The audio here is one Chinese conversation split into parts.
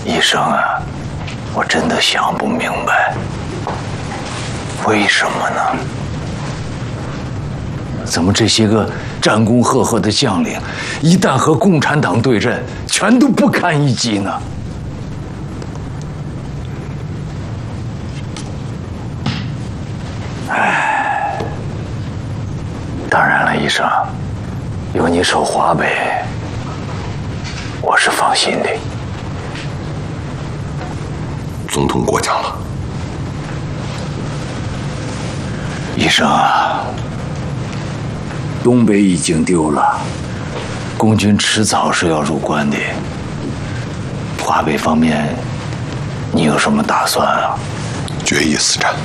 医生啊，我真的想不明白，为什么呢？怎么这些个战功赫赫的将领，一旦和共产党对阵，全都不堪一击呢？哎，当然了，医生，有你守华北，我是放心的。 总统过奖了。 医生啊，东北已经丢了，共军迟早是要入关的。华北方面，你有什么打算啊？ 决一死战。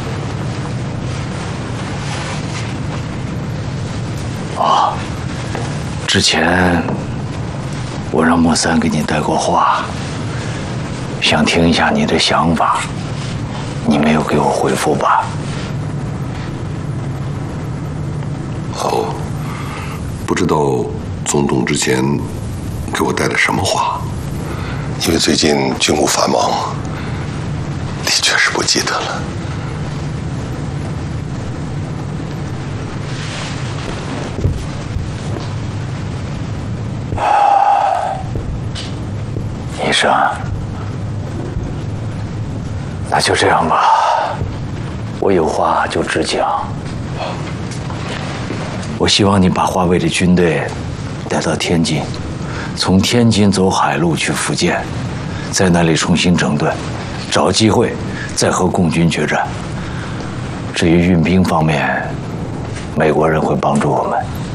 啊，之前我让莫三给你带过话，想听一下你的想法，你没有给我回复吧？ 哦，不知道总统之前给我带的什么话，因为最近军务繁忙，的确是不记得了。 医生，那就这样吧，我有话就直讲。我希望你把华北的军队带到天津，从天津走海路去福建，在那里重新整顿，找机会再和共军决战。至于运兵方面，美国人会帮助我们。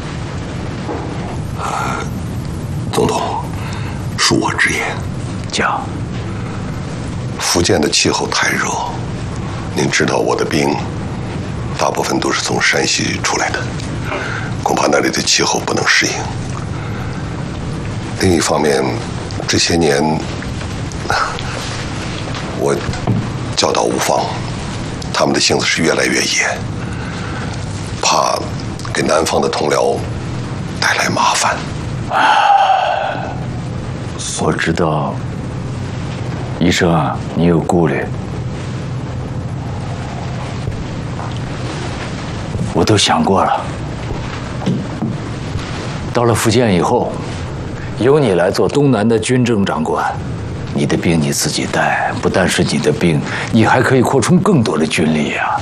总统，恕我直言， 讲。 福建的气候太热，您知道我的兵大部分都是从山西出来的，恐怕那里的气候不能适应。另一方面，这些年我教导无方，他们的性子是越来越野，怕给南方的同僚带来麻烦。 我知道，医生啊，你有顾虑，我都想过了。到了福建以后，由你来做东南的军政长官，你的兵你自己带，不但是你的兵，你还可以扩充更多的军力啊。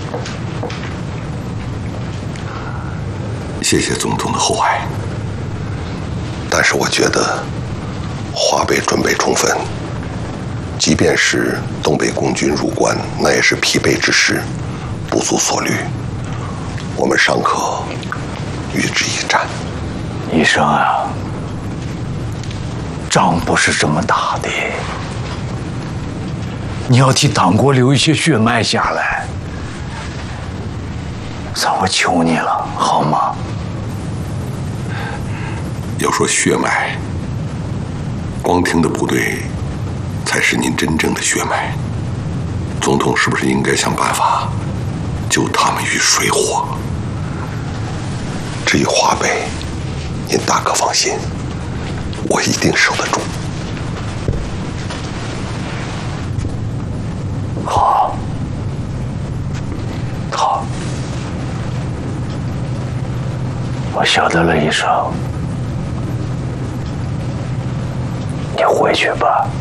谢谢总统的厚爱，但是我觉得华北准备充分，即便是东北共军入关，那也是疲惫之时，不足所虑。我们尚可与之一战。 医生啊，仗不是这么打的，你要替党国留一些血脉下来。算我求你了，好吗？ 要说血脉，光听的部队才是您真正的血脉。总统是不是应该想办法救他们于水火？至于华北，您大可放心，我一定守得住。 好，好，我晓得了，医生，你回去吧。